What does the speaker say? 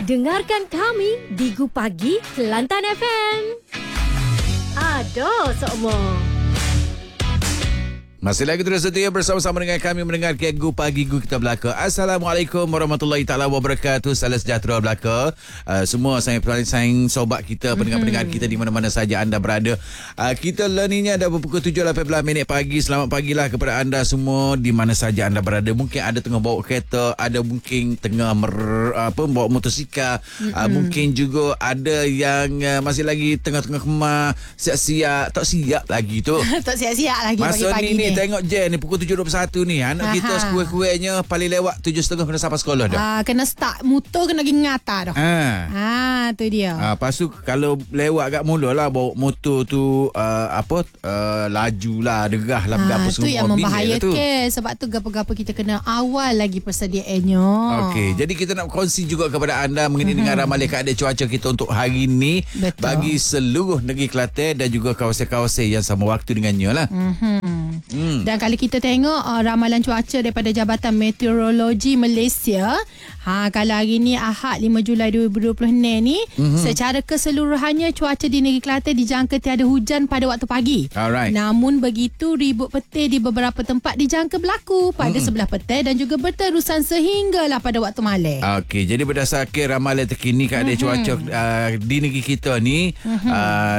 Dengarkan kami di Gu Pagi Kelantan FM. Ada semua. Masih lagi terus setia bersama-sama dengan kami mendengar Gu Pagi Gu Kita Belaka. Assalamualaikum warahmatullahi taala wabarakatuh. Salam sejahtera belaka. Semua sayang sobat kita, pendengar-pendengar kita di mana-mana saja anda berada. Kita learningnya dah pukul 7.18 pagi. Selamat pagilah kepada anda semua di mana saja anda berada. Mungkin ada tengah bawa kereta, ada mungkin tengah bawa motosikal, mungkin juga ada yang masih lagi tengah-tengah kemar, siap-siap, tak siap lagi tu. Tak siap-siap lagi masa pagi-pagi ni tengok je ni pukul 7.21 ni anak kita sekurang-kurangnya paling lewat 7.30 kena sampai sekolah dah. Kena start motor, kena pergi ngata dah. Tu dia. Lepas tu kalau lewat kat mula lah bawa motor tu laju lah, derah lah apa semua. Tu yang membahayakan. Sebab tu gapa-gapa kita kena awal lagi persediaannya. Okey, jadi kita nak kongsi juga kepada anda mengenai dengan ramalan keadaan cuaca kita untuk hari ni. Betul. Bagi seluruh negeri Kelantan dan juga kawasan-kawasan yang sama waktu dengannya lah. Dan kalau kita tengok ramalan cuaca daripada Jabatan Meteorologi Malaysia, kalau hari ni Ahad 5 Julai 2020 ni, secara keseluruhannya cuaca di negeri Kelantan dijangka tiada hujan pada waktu pagi. Alright. Namun begitu, ribut petir di beberapa tempat dijangka berlaku pada sebelah petang dan juga berterusan sehinggalah pada waktu malam. Okey, jadi berdasarkan ramalan terkini keadaan cuaca di negeri kita ni,